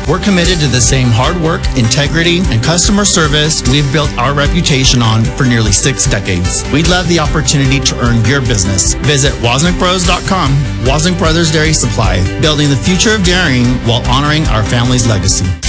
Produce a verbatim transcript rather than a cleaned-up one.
We're committed to the same hard work, integrity, and customer service we've built our reputation on for nearly six decades. We'd love the opportunity to earn your business. Visit Wozniak Bros dot com. Wozniak Brothers Dairy Supply, building the future of dairying while honoring our family's legacy.